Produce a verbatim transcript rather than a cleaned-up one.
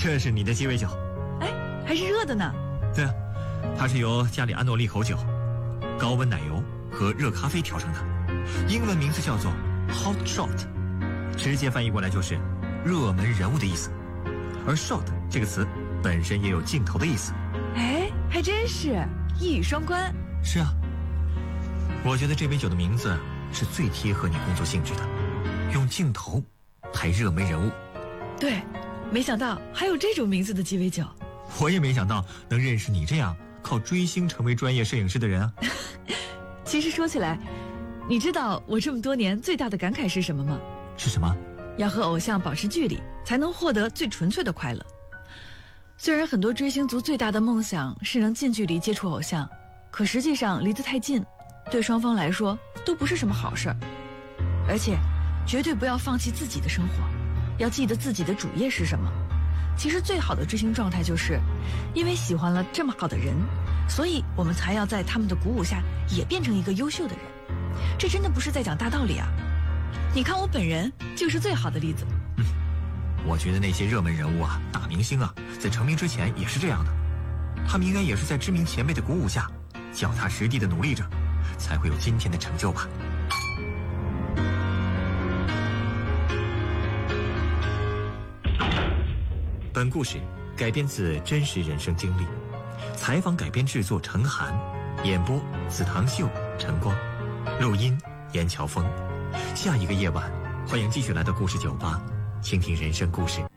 这是你的鸡尾酒。 哎，还是热的呢。 对啊，它是由加里安诺利口酒、高温奶油和热咖啡调成的，英文名字叫做 Hot Shot， 直接翻译过来就是热门人物的意思。而 shot 这个词本身也有镜头的意思。 哎，还真是一语双关。 是啊，我觉得这杯酒的名字是最贴合你工作性质的，用镜头拍热门人物。 对，没想到还有这种名字的鸡尾酒。 我也没想到能认识你这样靠追星成为专业摄影师的人啊。 其实说起来，你知道我这么多年最大的感慨是什么吗？ 是什么？ 要和偶像保持距离，才能获得最纯粹的快乐。虽然很多追星族最大的梦想是能近距离接触偶像，可实际上离得太近，对双方来说都不是什么好事儿。而且，绝对不要放弃自己的生活，要记得自己的主业是什么。其实最好的追星状态就是，因为喜欢了这么好的人，所以我们才要在他们的鼓舞下也变成一个优秀的人。这真的不是在讲大道理啊！你看我本人就是最好的例子。 嗯，我觉得那些热门人物啊、大明星啊，在成名之前也是这样的，他们应该也是在知名前辈的鼓舞下，脚踏实地的努力着，才会有今天的成就吧。本故事改编自真实人生经历，采访改编制作陈涵，演播紫堂秀、陈光，录音严乔峰。下一个夜晚，欢迎继续来到故事酒吧，倾听人生故事。